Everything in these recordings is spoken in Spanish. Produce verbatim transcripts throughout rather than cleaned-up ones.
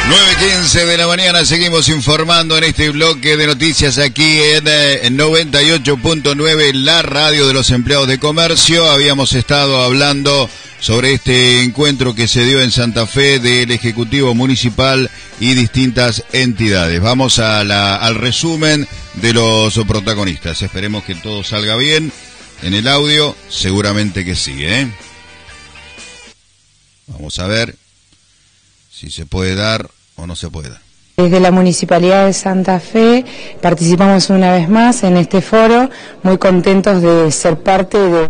nueve quince de la mañana, seguimos informando en este bloque de noticias aquí en, en noventa y ocho punto nueve, la radio de los empleados de comercio. Habíamos estado hablando sobre este encuentro que se dio en Santa Fe del Ejecutivo Municipal y distintas entidades. Vamos a la, al resumen de los protagonistas. Esperemos que todo salga bien en el audio, seguramente que sí, ¿eh? Vamos a ver si se puede dar o no se puede dar. Desde la Municipalidad de Santa Fe participamos una vez más en este foro, muy contentos de ser parte de...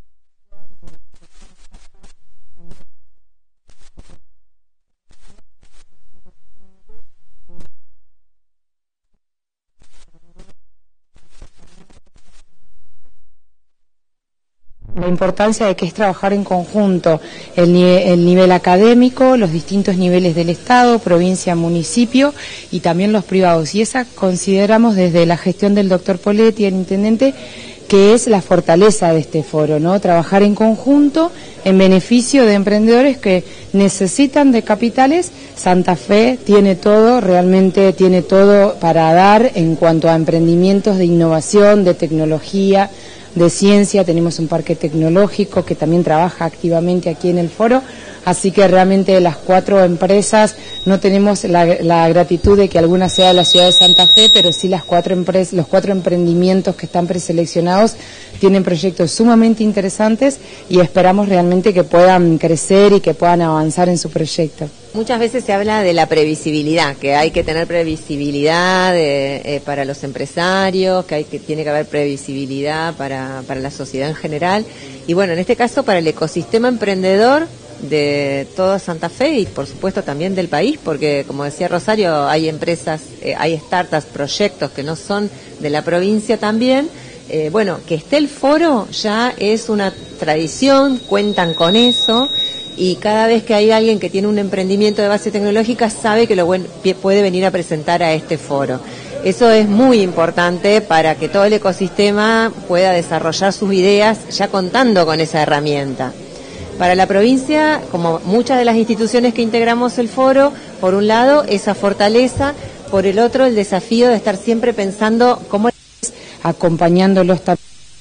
La importancia de que es trabajar en conjunto el nivel, el nivel académico, los distintos niveles del Estado, provincia, municipio y también los privados. Y esa consideramos desde la gestión del doctor Poletti, el intendente, que es la fortaleza de este foro, ¿no? Trabajar en conjunto en beneficio de emprendedores que necesitan de capitales. Santa Fe tiene todo, realmente tiene todo para dar en cuanto a emprendimientos de innovación, de tecnología, de ciencia. Tenemos un parque tecnológico que también trabaja activamente aquí en el foro, así que realmente las cuatro empresas, no tenemos la, la gratitud de que alguna sea de la ciudad de Santa Fe, pero sí las cuatro empresas, los cuatro emprendimientos que están preseleccionados tienen proyectos sumamente interesantes y esperamos realmente que puedan crecer y que puedan avanzar en su proyecto. Muchas veces se habla de la previsibilidad, que hay que tener previsibilidad de, eh, para los empresarios, que hay que tiene que haber previsibilidad para, para la sociedad en general, y bueno, en este caso para el ecosistema emprendedor de toda Santa Fe y por supuesto también del país, porque como decía Rosario, hay empresas, eh, hay startups, proyectos que no son de la provincia también. Eh, bueno, que esté el foro ya es una tradición, cuentan con eso. Y cada vez que hay alguien que tiene un emprendimiento de base tecnológica sabe que lo buen, puede venir a presentar a este foro. Eso es muy importante para que todo el ecosistema pueda desarrollar sus ideas ya contando con esa herramienta. Para la provincia, como muchas de las instituciones que integramos el foro, por un lado esa fortaleza, por el otro el desafío de estar siempre pensando cómo... acompañándolos también.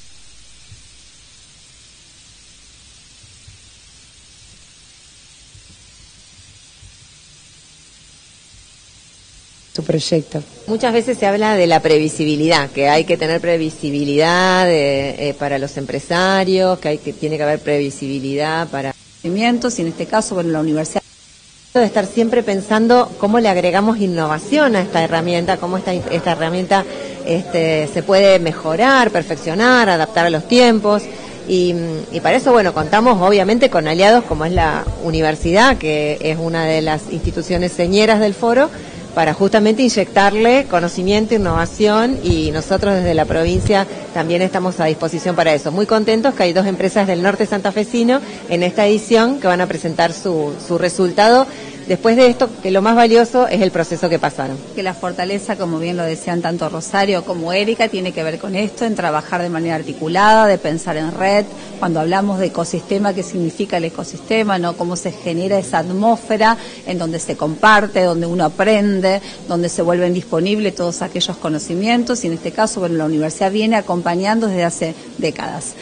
Su proyecto. Muchas veces se habla de la previsibilidad, que hay que tener previsibilidad de, eh, para los empresarios, que hay que tiene que haber previsibilidad para movimientos y en este caso bueno la universidad de estar siempre pensando cómo le agregamos innovación a esta herramienta, cómo esta esta herramienta este, se puede mejorar, perfeccionar, adaptar a los tiempos. Y, y para eso, bueno, contamos obviamente con aliados como es la universidad, que es una de las instituciones señeras del foro, para justamente inyectarle conocimiento, innovación, y nosotros desde la provincia también estamos a disposición para eso. Muy contentos que hay dos empresas del norte santafesino en esta edición que van a presentar su, su resultado. Después de esto, que lo más valioso es el proceso que pasaron. Que la fortaleza, como bien lo decían tanto Rosario como Erika, tiene que ver con esto, en trabajar de manera articulada, de pensar en red. Cuando hablamos de ecosistema, ¿qué significa el ecosistema? ¿No? Cómo se genera esa atmósfera en donde se comparte, donde uno aprende, donde se vuelven disponibles todos aquellos conocimientos. Y en este caso, bueno, la universidad viene acompañando desde hace décadas.